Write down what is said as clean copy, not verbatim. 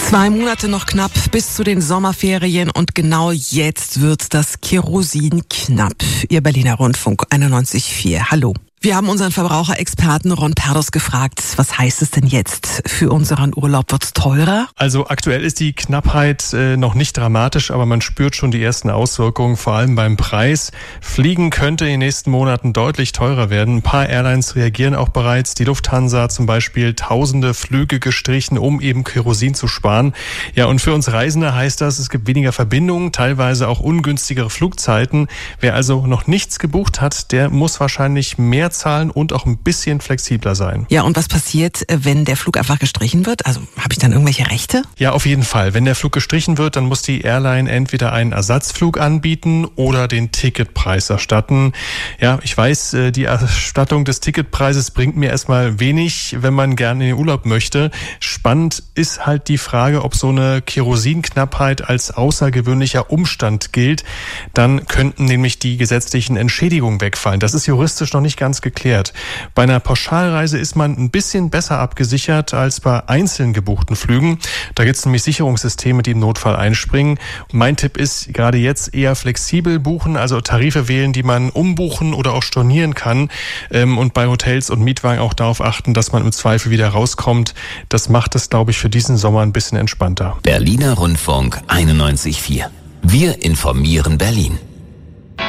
2 Monate noch knapp bis zu den Sommerferien und genau jetzt wird das Kerosin knapp. Ihr Berliner Rundfunk 91.4. Hallo. Wir haben unseren Verbraucherexperten Ron Perdos gefragt, was heißt es denn jetzt für unseren Urlaub? Wird's teurer? Also aktuell ist die Knappheit noch nicht dramatisch, aber man spürt schon die ersten Auswirkungen, vor allem beim Preis. Fliegen könnte in den nächsten Monaten deutlich teurer werden. Ein paar Airlines reagieren auch bereits. Die Lufthansa zum Beispiel tausende Flüge gestrichen, um eben Kerosin zu sparen. Ja, und für uns Reisende heißt das, es gibt weniger Verbindungen, teilweise auch ungünstigere Flugzeiten. Wer also noch nichts gebucht hat, der muss wahrscheinlich mehr zahlen und auch ein bisschen flexibler sein. Ja, und was passiert, wenn der Flug einfach gestrichen wird? Also habe ich dann irgendwelche Rechte? Ja, auf jeden Fall. Wenn der Flug gestrichen wird, dann muss die Airline entweder einen Ersatzflug anbieten oder den Ticketpreis erstatten. Ja, ich weiß, die Erstattung des Ticketpreises bringt mir erstmal wenig, wenn man gerne in den Urlaub möchte. Spannend ist halt die Frage, ob so eine Kerosinknappheit als außergewöhnlicher Umstand gilt. Dann könnten nämlich die gesetzlichen Entschädigungen wegfallen. Das ist juristisch noch nicht ganz geklärt. Bei einer Pauschalreise ist man ein bisschen besser abgesichert als bei einzeln gebuchten Flügen. Da gibt es nämlich Sicherungssysteme, die im Notfall einspringen. Und mein Tipp ist, gerade jetzt eher flexibel buchen, also Tarife wählen, die man umbuchen oder auch stornieren kann. Und bei Hotels und Mietwagen auch darauf achten, dass man im Zweifel wieder rauskommt. Das macht es, glaube ich, für diesen Sommer ein bisschen entspannter. Berliner Rundfunk 91.4. Wir informieren Berlin.